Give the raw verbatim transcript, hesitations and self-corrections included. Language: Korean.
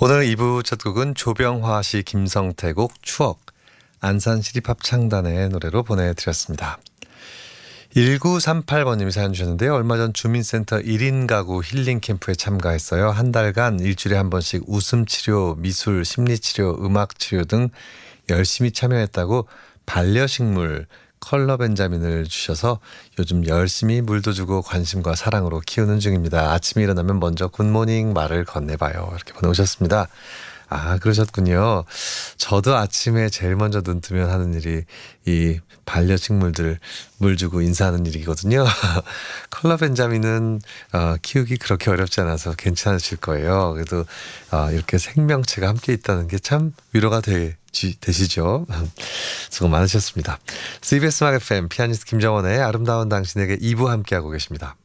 오늘 이 부 첫 곡은 조병화 씨, 김성태 곡 추억, 안산시립합창단의 노래로 보내드렸습니다. 일구삼팔 번님이 사연 주셨는데요. 얼마 전 주민센터 일 인 가구 힐링 캠프에 참가했어요. 한 달간 일주일에 한 번씩 웃음치료, 미술, 심리치료, 음악치료 등 열심히 참여했다고 반려식물 컬러 벤자민을 주셔서 요즘 열심히 물도 주고 관심과 사랑으로 키우는 중입니다. 아침에 일어나면 먼저 굿모닝 말을 건네봐요. 이렇게 보내오셨습니다. 아, 그러셨군요. 저도 아침에 제일 먼저 눈 뜨면 하는 일이 이 반려식물들 물 주고 인사하는 일이거든요. 컬러 벤자민은 어, 키우기 그렇게 어렵지 않아서 괜찮으실 거예요. 그래도 어, 이렇게 생명체가 함께 있다는 게 참 위로가 되, 지, 되시죠. 수고 많으셨습니다. 씨비에스 음악 에프엠 피아니스트 김정원의 아름다운 당신에게 이 부 함께하고 계십니다.